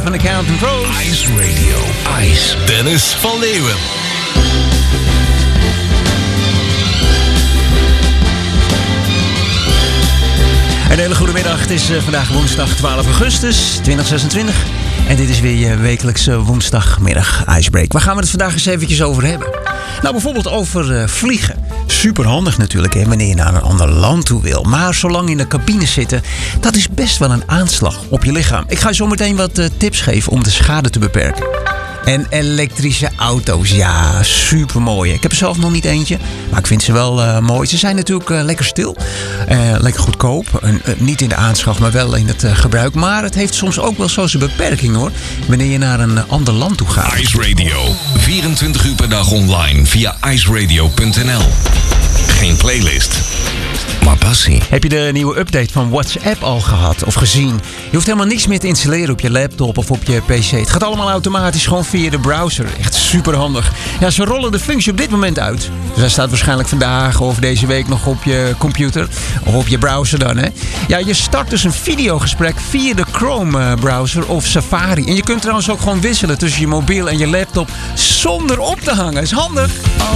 van de Counting Crows. Ice Radio. Ice. Dennis van Leeuwen. Een hele goede middag. Het is vandaag woensdag 12 augustus 2026. En dit is weer je wekelijkse woensdagmiddag Icebreak. Waar gaan we het vandaag eens eventjes over hebben? Nou, bijvoorbeeld over vliegen. Superhandig natuurlijk, hè, wanneer je naar een ander land toe wil. Maar zolang in de cabine zitten, dat is best wel een aanslag op je lichaam. Ik ga je zo meteen wat tips geven om de schade te beperken. En elektrische auto's, ja, supermooi. Ik heb er zelf nog niet eentje, maar ik vind ze wel mooi. Ze zijn natuurlijk lekker stil, lekker goedkoop. Niet in de aanschaf, maar wel in het gebruik. Maar het heeft soms ook wel zo zijn beperking, hoor. Wanneer je naar een ander land toe gaat. Ice Radio. 24 uur per dag online via iceradio.nl. Geen playlist, maar passie. Heb je de nieuwe update van WhatsApp al gehad of gezien? Je hoeft helemaal niks meer te installeren op je laptop of op je PC. Het gaat allemaal automatisch gewoon via de browser. Echt superhandig. Ja, ze rollen de functie op dit moment uit. Dus hij staat waarschijnlijk vandaag of deze week nog op je computer. Of op je browser dan, hè. Ja, je start dus een videogesprek via de Chrome browser of Safari. En je kunt trouwens ook gewoon wisselen tussen je mobiel en je laptop zonder op te hangen. Is handig.